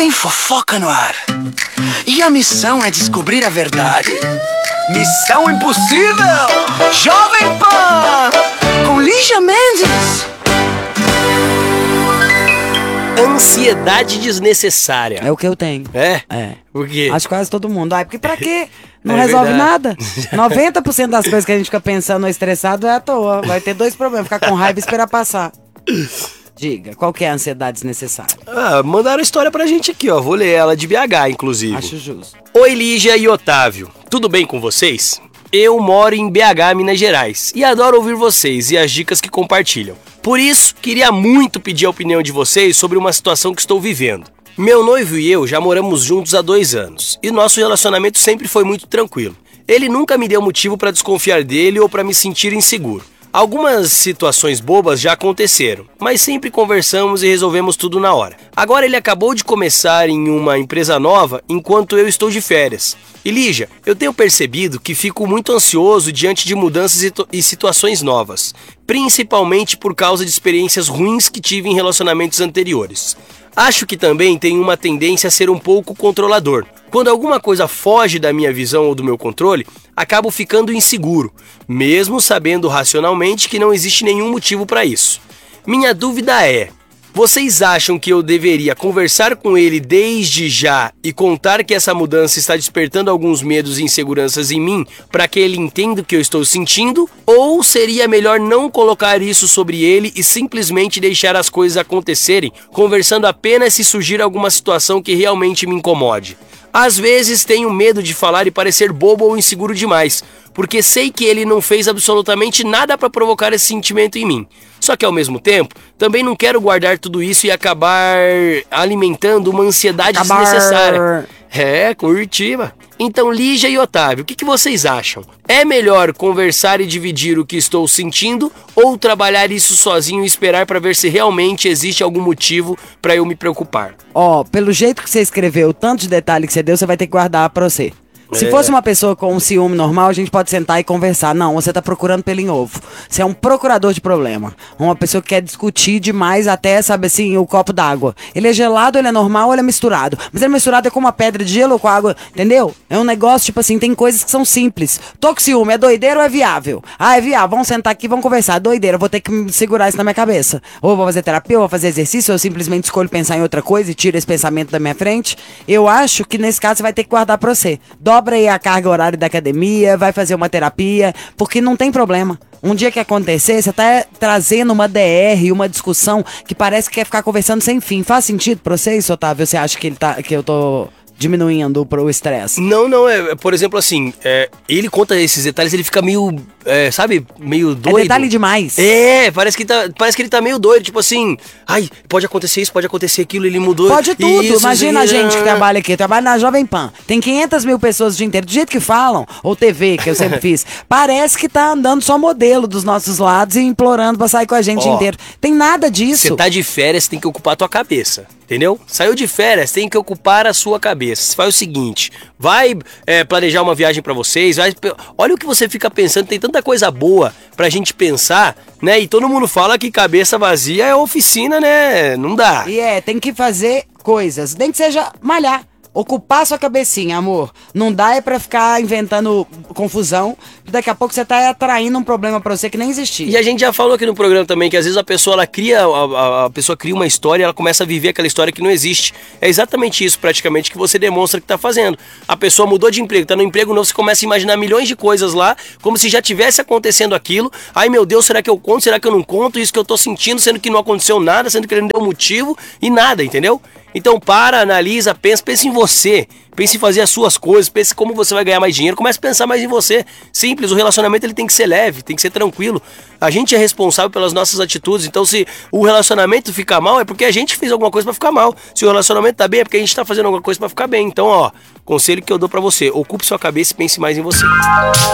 Tem fofoca no ar. E a missão é descobrir a verdade. Missão Impossível! Jovem Pan! Com Lígia Mendes! Ansiedade desnecessária. É o que eu tenho. É? É. Por quê? Acho que quase todo mundo. Porque pra quê? Não É resolve verdade. nada. 90% das coisas que a gente fica pensando ou estressado é à toa. Vai ter dois problemas: ficar com raiva e esperar passar. Diga, qual que é a ansiedade desnecessária? Mandaram a história pra gente aqui, ó. Vou ler ela de BH, inclusive. Acho justo. Oi, Lígia e Otávio. Tudo bem com vocês? Eu moro em BH, Minas Gerais, e adoro ouvir vocês e as dicas que compartilham. Por isso, queria muito pedir a opinião de vocês sobre uma situação que estou vivendo. Meu noivo e eu já moramos juntos há 2 anos, e nosso relacionamento sempre foi muito tranquilo. Ele nunca me deu motivo para desconfiar dele ou para me sentir inseguro. Algumas situações bobas já aconteceram, mas sempre conversamos e resolvemos tudo na hora. Agora ele acabou de começar em uma empresa nova enquanto eu estou de férias. E Lígia, eu tenho percebido que fico muito ansioso diante de mudanças e situações novas, principalmente por causa de experiências ruins que tive em relacionamentos anteriores. Acho que também tenho uma tendência a ser um pouco controlador. Quando alguma coisa foge da minha visão ou do meu controle, acabo ficando inseguro, mesmo sabendo racionalmente que não existe nenhum motivo para isso. Minha dúvida é: vocês acham que eu deveria conversar com ele desde já e contar que essa mudança está despertando alguns medos e inseguranças em mim para que ele entenda o que eu estou sentindo? Ou seria melhor não colocar isso sobre ele e simplesmente deixar as coisas acontecerem, conversando apenas se surgir alguma situação que realmente me incomode? Às vezes tenho medo de falar e parecer bobo ou inseguro demais, porque sei que ele não fez absolutamente nada para provocar esse sentimento em mim. Só que ao mesmo tempo, também não quero guardar tudo isso e acabar alimentando uma ansiedade desnecessária. Curitiba. Então, Lígia e Otávio, o que vocês acham? É melhor conversar e dividir o que estou sentindo ou trabalhar isso sozinho e esperar para ver se realmente existe algum motivo para eu me preocupar? Pelo jeito que você escreveu, o tanto de detalhe que você deu, você vai ter que guardar pra você. Se fosse uma pessoa com um ciúme normal, a gente pode sentar e conversar. Não, você tá procurando pelo em ovo. Você é um procurador de problema. Uma pessoa que quer discutir demais até, sabe assim, o copo d'água. Ele é gelado, ele é normal ou ele é misturado? Mas ele é misturado é com uma pedra de gelo ou com água, entendeu? É um negócio, tipo assim, tem coisas que são simples. Tô com ciúme, é doideira ou é viável? É viável, vamos sentar aqui, vamos conversar. Doideira, vou ter que segurar isso na minha cabeça. Ou vou fazer terapia, ou vou fazer exercício, ou eu simplesmente escolho pensar em outra coisa e tiro esse pensamento da minha frente. Eu acho que nesse caso você vai ter que guardar pra você. Dobra aí a carga horária da academia, vai fazer uma terapia, porque não tem problema. Um dia que acontecer, você tá trazendo uma DR, uma discussão que parece que quer ficar conversando sem fim. Faz sentido pra você isso, Otávio? Você acha que eu tô diminuindo o estresse? Não, por exemplo assim, ele conta esses detalhes, ele fica meio, sabe, meio doido. É detalhe demais. Parece que ele tá meio doido, tipo assim, pode acontecer isso, pode acontecer aquilo, ele mudou. Pode tudo, isso, imagina a gente que trabalha aqui, trabalha na Jovem Pan, tem 500 mil pessoas o dia inteiro, do jeito que falam, ou TV, que eu sempre fiz, parece que tá andando só modelo dos nossos lados e implorando pra sair com a gente o dia inteiro. Tem nada disso. Você tá de férias, tem que ocupar a tua cabeça. Entendeu? Saiu de férias, tem que ocupar a sua cabeça. Você faz o seguinte, vai planejar uma viagem pra vocês, olha o que você fica pensando, tem tanta coisa boa pra gente pensar, né? E todo mundo fala que cabeça vazia é oficina, né? Não dá. E tem que fazer coisas, nem que seja malhar. Ocupar sua cabecinha, amor. Não dá pra ficar inventando confusão. Daqui a pouco você tá atraindo um problema pra você que nem existia. E a gente já falou aqui no programa também que às vezes a pessoa a pessoa cria uma história e ela começa a viver aquela história que não existe. É exatamente isso praticamente que você demonstra que tá fazendo. A pessoa mudou de emprego, tá no emprego novo, você começa a imaginar milhões de coisas lá, como se já tivesse acontecendo aquilo. Ai meu Deus, será que eu conto? Será que eu não conto? Isso que eu tô sentindo, sendo que não aconteceu nada, sendo que ele não deu motivo e nada, entendeu? Então analisa, pensa em você, pense em fazer as suas coisas, pense como você vai ganhar mais dinheiro, comece a pensar mais em você. Simples, o relacionamento ele tem que ser leve, tem que ser tranquilo. A gente é responsável pelas nossas atitudes, então se o relacionamento ficar mal é porque a gente fez alguma coisa pra ficar mal. Se o relacionamento tá bem é porque a gente tá fazendo alguma coisa pra ficar bem. Então, conselho que eu dou pra você, ocupe sua cabeça e pense mais em você.